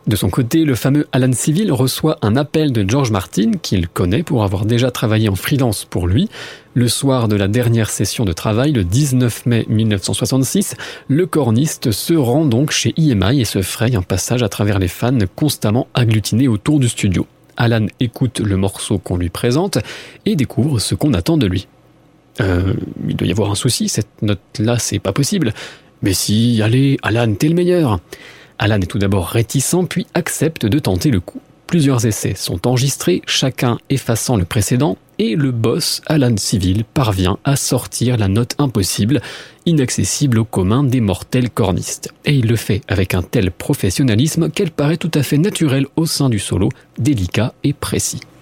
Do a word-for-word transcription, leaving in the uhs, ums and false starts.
De son côté, le fameux Alan Civil reçoit un appel de George Martin, qu'il connaît pour avoir déjà travaillé en freelance pour lui. Le soir de la dernière session de travail, le dix-neuf mai mille neuf cent soixante-six, le corniste se rend donc chez E M I et se fraye un passage à travers les fans constamment agglutinés autour du studio. Alan écoute le morceau qu'on lui présente et découvre ce qu'on attend de lui. Euh, il doit y avoir un souci, cette note-là, c'est pas possible. Mais si, allez, Alan, t'es le meilleur. Alan est tout d'abord réticent, puis accepte de tenter le coup. Plusieurs essais sont enregistrés, chacun effaçant le précédent, et le boss, Alan Civil, parvient à sortir la note impossible, inaccessible au commun des mortels cornistes. Et il le fait avec un tel professionnalisme qu'elle paraît tout à fait naturelle au sein du solo, délicat et précis.